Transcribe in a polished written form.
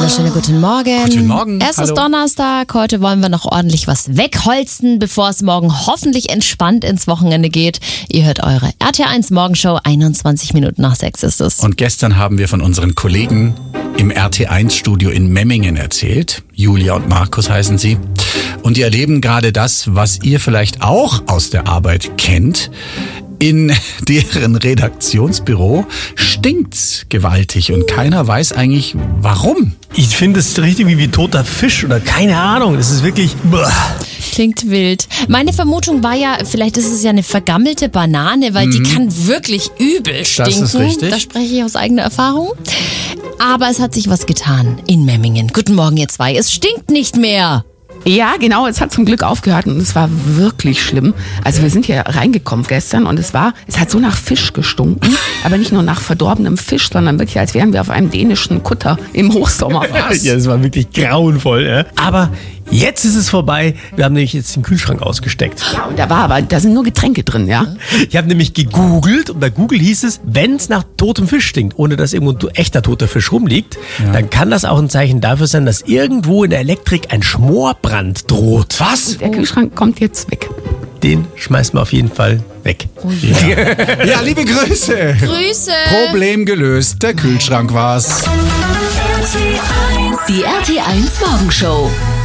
wunderschönen guten Morgen. Guten Morgen. Es ist Donnerstag. Heute wollen wir noch ordentlich was wegholzen, bevor es morgen hoffentlich entspannt ins Wochenende geht. Ihr hört eure RT1 Morgenshow. 21 Minuten nach 6 ist es. Und gestern haben wir von unseren Kollegen im RT1-Studio in Memmingen erzählt. Julia und Markus heißen sie. Und die erleben gerade das, was ihr vielleicht auch aus der Arbeit kennt. In deren Redaktionsbüro stinkt's gewaltig und keiner weiß eigentlich, warum. Ich finde es richtig wie toter Fisch oder keine Ahnung. Es ist wirklich... Klingt wild. Meine Vermutung war ja, vielleicht ist es ja eine vergammelte Banane, weil die kann wirklich übel stinken. Das ist richtig. Da spreche ich aus eigener Erfahrung. Aber es hat sich was getan in Memmingen. Guten Morgen, ihr zwei. Es stinkt nicht mehr. Ja, genau, es hat zum Glück aufgehört und es war wirklich schlimm. Also wir sind hier reingekommen gestern und es hat so nach Fisch gestunken, aber nicht nur nach verdorbenem Fisch, sondern wirklich, als wären wir auf einem dänischen Kutter im Hochsommer. Ja, das war wirklich grauenvoll. Ja. Aber jetzt ist es vorbei. Wir haben nämlich jetzt den Kühlschrank ausgesteckt. Ja, und da sind nur Getränke drin, ja. Ich habe nämlich gegoogelt und bei Google hieß es, wenn es nach totem Fisch stinkt, ohne dass irgendwo ein echter toter Fisch rumliegt, dann kann das auch ein Zeichen dafür sein, dass irgendwo in der Elektrik ein Schmorbrand droht. Was? Der Kühlschrank kommt jetzt weg. Den schmeißen wir auf jeden Fall weg. Ja, liebe Grüße. Grüße. Problem gelöst. Der Kühlschrank war's. Die RT1 Morgenshow.